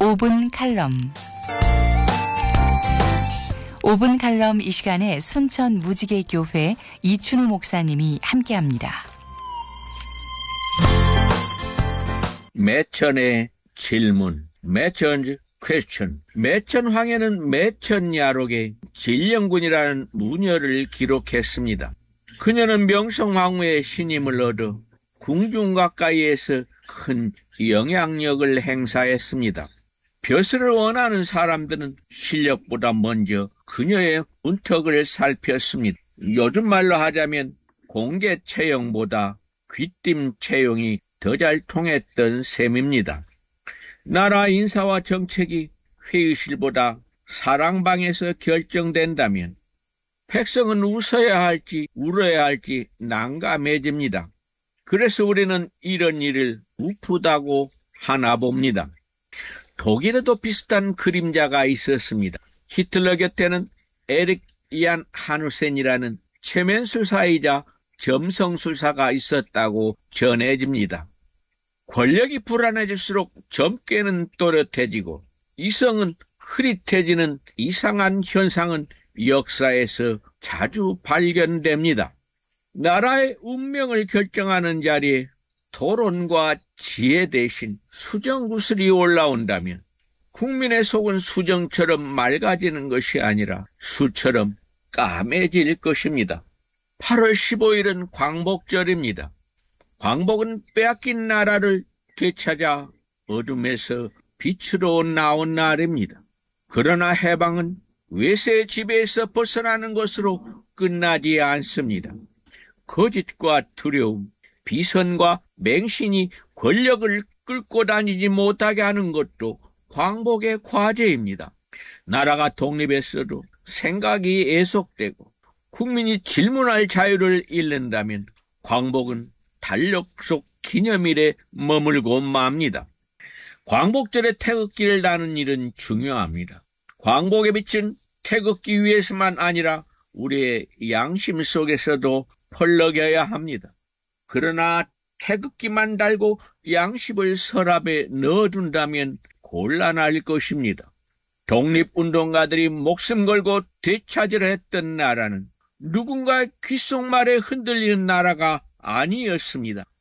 5분 칼럼. 5분 칼럼 이 시간에 순천 무지개교회 이춘우 목사님이 함께합니다. 매천의 질문, 매천's question. 매천황해는 매천야록에 질령군이라는 무녀를 기록했습니다. 그녀는 명성황후의 신임을 얻어 궁중 가까이에서 큰 영향력을 행사했습니다. 벼슬을 원하는 사람들은 실력보다 먼저 그녀의 운턱을 살폈습니다. 요즘 말로 하자면 공개 채용보다 귀띔 채용이 더 잘 통했던 셈입니다. 나라 인사와 정책이 회의실보다 사랑방에서 결정된다면 백성은 웃어야 할지 울어야 할지 난감해집니다. 그래서 우리는 이런 일을 우프다고 하나 봅니다. 독일에도 비슷한 그림자가 있었습니다. 히틀러 곁에는 에릭 이안 하누센이라는 체면술사이자 점성술사가 있었다고 전해집니다. 권력이 불안해질수록 젊게는 또렷해지고 이성은 흐릿해지는 이상한 현상은 역사에서 자주 발견됩니다. 나라의 운명을 결정하는 자리에 토론과 지혜 대신 수정구슬이 올라온다면 국민의 속은 수정처럼 맑아지는 것이 아니라 수처럼 까매질 것입니다. 8월 15일은 광복절입니다. 광복은 빼앗긴 나라를 되찾아 어둠에서 빛으로 나온 날입니다. 그러나 해방은 외세의 지배에서 벗어나는 것으로 끝나지 않습니다. 거짓과 두려움, 비선과 맹신이 권력을 끌고 다니지 못하게 하는 것도 광복의 과제입니다. 나라가 독립했어도 생각이 애속되고 국민이 질문할 자유를 잃는다면 광복은 달력 속 기념일에 머물고 맙니다. 광복절에 태극기를 다는 일은 중요합니다. 광복의 빛은 태극기 위에서만 아니라 우리의 양심 속에서도 펄럭여야 합니다. 그러나 태극기만 달고 양심을 서랍에 넣어둔다면 곤란할 것입니다. 독립운동가들이 목숨 걸고 되찾으려 했던 나라는 누군가의 귓속말에 흔들리는 나라가 아니었습니다.